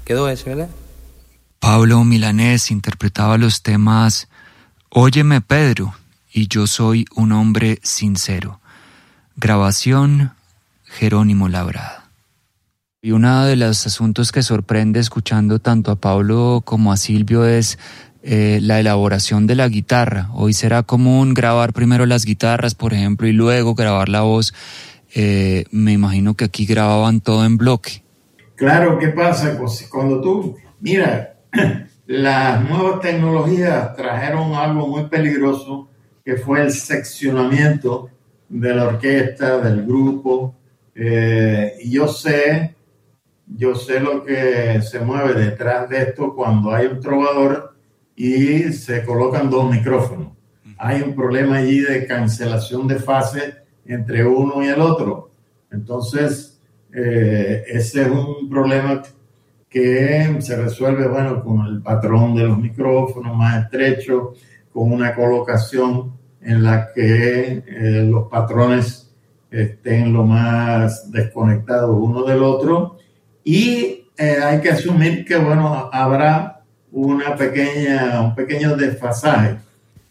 quedó ese, ¿verdad? Pablo Milanés interpretaba los temas Óyeme Pedro y Yo soy un hombre sincero. Grabación Jerónimo Labrada. Y uno de los asuntos que sorprende escuchando tanto a Pablo como a Silvio es la elaboración de la guitarra. Hoy será común grabar primero las guitarras, por ejemplo, y luego grabar la voz. Me imagino que aquí grababan todo en bloque. Claro, ¿qué pasa? Pues cuando tú, mira, las nuevas tecnologías trajeron algo muy peligroso, que fue el seccionamiento de la orquesta, del grupo. Y yo sé lo que se mueve detrás de esto cuando hay un trovador y se colocan dos micrófonos. Hay un problema allí de cancelación de fase entre uno y el otro. Entonces, ese es un problema que se resuelve, bueno, con el patrón de los micrófonos más estrecho, con una colocación en la que los patrones estén lo más desconectados uno del otro. Y hay que asumir que, bueno, habrá un pequeño desfasaje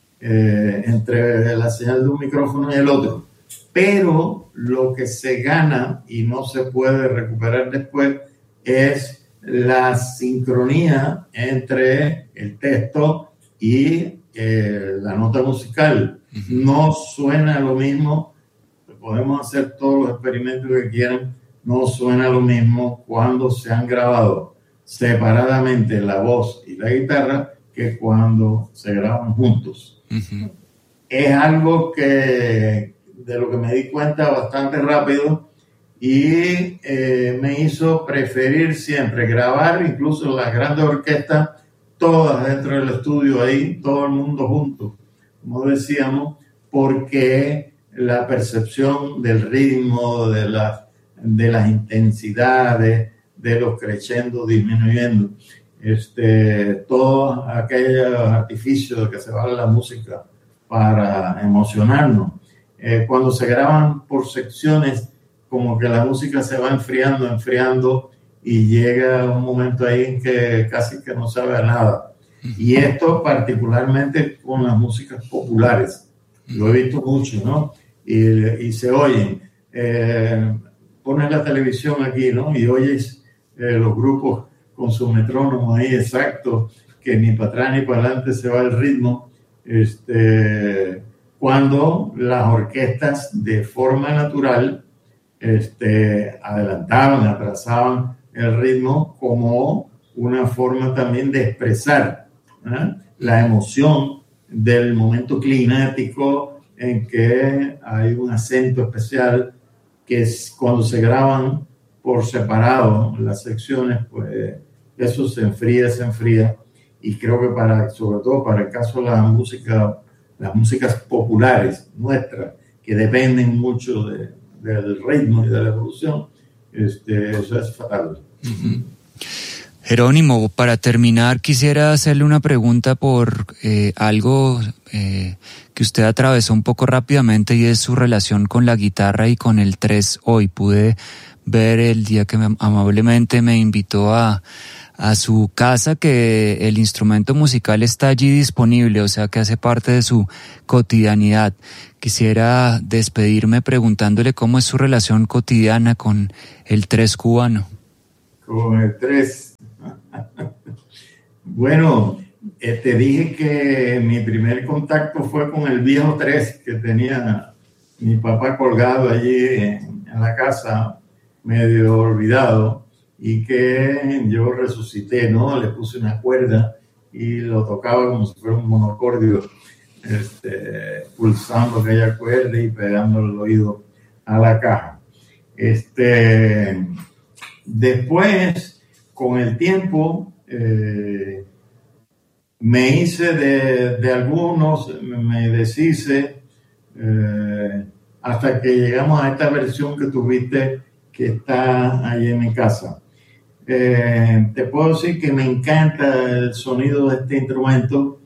entre la señal de un micrófono y el otro. Pero lo que se gana y no se puede recuperar después es la sincronía entre el texto y la nota musical. No suena lo mismo, podemos hacer todos los experimentos que quieran, no suena lo mismo cuando se han grabado separadamente la voz y la guitarra que cuando se graban juntos. Uh-huh. Es algo de lo que me di cuenta bastante rápido y me hizo preferir siempre grabar, incluso las grandes orquestas, todas dentro del estudio ahí, todo el mundo junto, como decíamos, porque la percepción del ritmo, de las intensidades, de los crescendo disminuyendo, todos aquellos artificios de que se vale la música para emocionarnos. Cuando se graban por secciones, como que la música se va enfriando y llega un momento ahí en que casi que no sabe a nada. Y esto particularmente con las músicas populares, lo he visto mucho, ¿no? Y se oyen. Pones la televisión aquí, ¿no? Y oyes los grupos con su metrónomo ahí exacto, que ni para atrás ni para adelante se va el ritmo. Cuando las orquestas de forma natural adelantaban, atrasaban el ritmo como una forma también de expresar la emoción del momento climático en que hay un acento especial que es cuando se graban por separado las secciones, pues eso se enfría y creo que sobre todo para el caso de las músicas populares nuestras, que dependen mucho del ritmo y de la evolución, eso es fatal. Uh-huh. Jerónimo, para terminar quisiera hacerle una pregunta por algo que usted atravesó un poco rápidamente, y es su relación con la guitarra y con el 3 hoy. Pude ver el día que amablemente me invitó a su casa que el instrumento musical está allí disponible, o sea que hace parte de su cotidianidad. Quisiera despedirme preguntándole cómo es su relación cotidiana con el 3 cubano. Con el 3. Bueno, te dije que mi primer contacto fue con el viejo 3 que tenía mi papá colgado allí en la casa, medio olvidado, y que yo resucité, ¿no? Le puse una cuerda y lo tocaba como si fuera un monocordio, pulsando aquella cuerda y pegando el oído a la caja. Después, con el tiempo, me hice de algunos, me deshice, hasta que llegamos a esta versión que tuviste, que está ahí en mi casa. Te puedo decir que me encanta el sonido de este instrumento.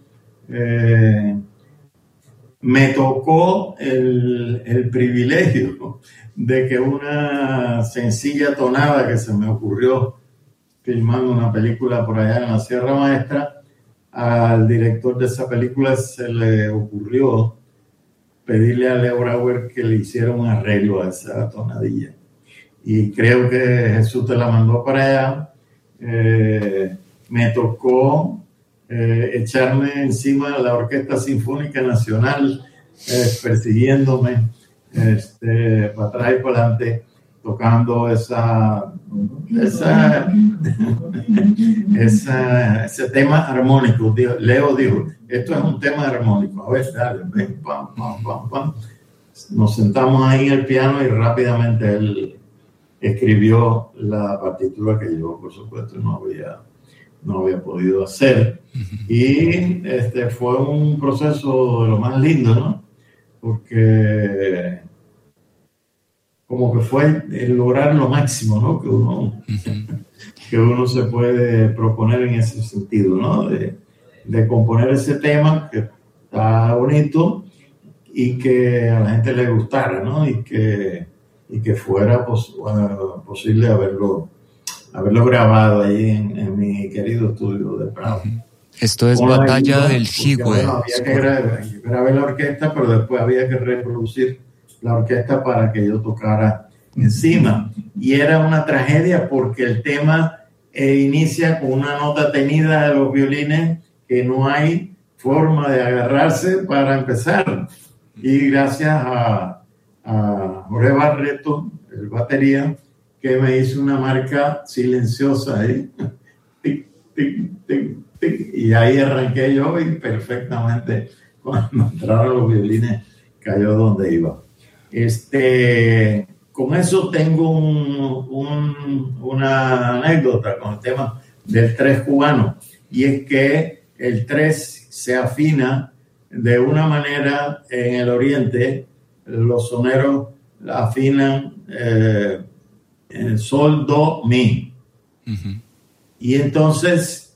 Me tocó el privilegio de que una sencilla tonada que se me ocurrió filmando una película por allá en la Sierra Maestra, al director de esa película se le ocurrió pedirle a Leo Brauer que le hiciera un arreglo a esa tonadilla. Y creo que Jesús te la mandó para allá. Me tocó echarme encima de la Orquesta Sinfónica Nacional, persiguiéndome para atrás y para adelante, tocando ese tema armónico. Leo dijo, esto es un tema armónico. A ver, dale, ven, pam, pam, pam, pam. Nos sentamos ahí en el piano y rápidamente él escribió la partitura que yo, por supuesto, no había podido hacer. Y fue un proceso de lo más lindo, ¿no? Porque como que fue el lograr lo máximo, ¿no? Que uno se puede proponer en ese sentido, ¿no? De componer ese tema que está bonito y que a la gente le gustara, ¿no? Y que fuera posible haberlo grabado ahí en mi querido estudio de Prado. Esto es Batalla del Jigüe. Bueno, grabé la orquesta, pero después había que reproducir la orquesta para que yo tocara encima. Y era una tragedia porque el tema inicia con una nota tenida de los violines que no hay forma de agarrarse para empezar. Y gracias a Jorge Barreto, el batería, que me hizo una marca silenciosa ahí. Tic, tic, tic, tic. Y ahí arranqué yo y perfectamente cuando entraron los violines cayó donde iba. Con eso tengo una anécdota con el tema del 3 cubano, y es que el 3 se afina de una manera en el oriente. Los soneros afinan en sol, do, mi. Y entonces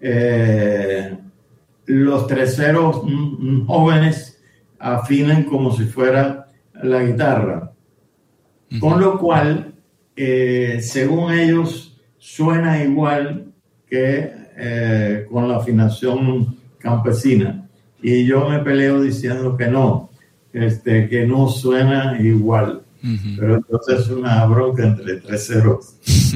los treseros jóvenes afinan como si fuera la guitarra, con lo cual según ellos suena igual que con la afinación campesina, y yo me peleo diciendo que no suena igual. Pero entonces es una bronca entre treseros.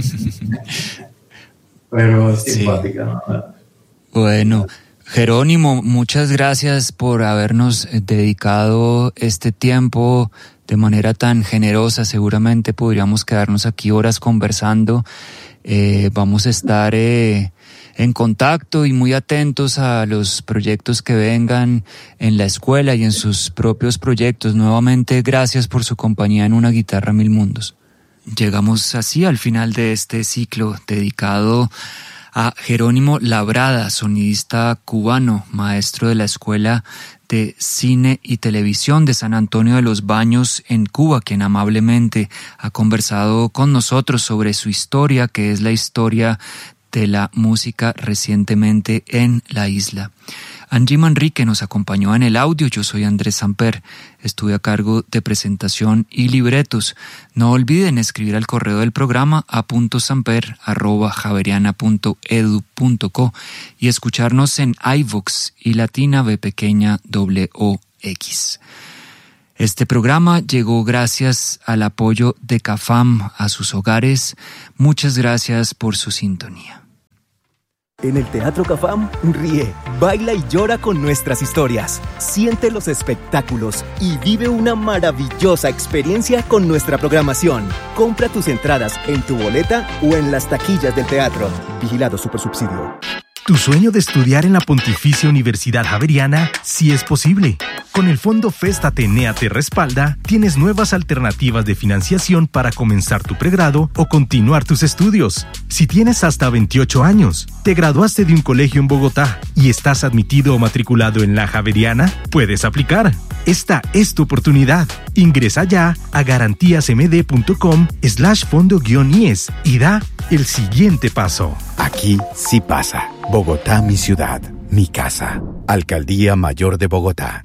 Pero es simpática, ¿no? Bueno, Jerónimo, muchas gracias por habernos dedicado este tiempo de manera tan generosa. Seguramente podríamos quedarnos aquí horas conversando. Vamos a estar en contacto y muy atentos a los proyectos que vengan en la escuela y en sus propios proyectos. Nuevamente, gracias por su compañía en Una Guitarra Mil Mundos. Llegamos así al final de este ciclo dedicado a Jerónimo Labrada, sonidista cubano, maestro de la Escuela de Cine y Televisión de San Antonio de los Baños en Cuba, quien amablemente ha conversado con nosotros sobre su historia, que es la historia de la música recientemente en la isla. Angie Manrique nos acompañó en el audio. Yo soy Andrés Samper. Estuve a cargo de presentación y libretos. No olviden escribir al correo del programa a.samper@javeriana.edu.co y escucharnos en iVoox y Latina B pequeña WOX. Este programa llegó gracias al apoyo de CAFAM a sus hogares. Muchas gracias por su sintonía. En el Teatro CAFAM, ríe, baila y llora con nuestras historias. Siente los espectáculos y vive una maravillosa experiencia con nuestra programación. Compra tus entradas en tu boleta o en las taquillas del teatro. Vigilado Supersubsidio. Tu sueño de estudiar en la Pontificia Universidad Javeriana sí es posible. Con el Fondo Fest Atenea Te Respalda, tienes nuevas alternativas de financiación para comenzar tu pregrado o continuar tus estudios. Si tienes hasta 28 años, te graduaste de un colegio en Bogotá y estás admitido o matriculado en la Javeriana, puedes aplicar. Esta es tu oportunidad. Ingresa ya a garantiasmd.com/fondo-IES y da el siguiente paso. Aquí sí pasa. Bogotá, mi ciudad, mi casa. Alcaldía Mayor de Bogotá.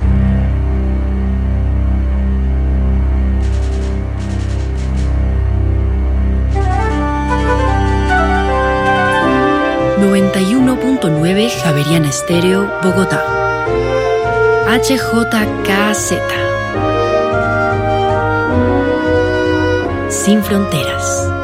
91.9 Javeriana Estéreo, Bogotá. HJKZ. Sin fronteras.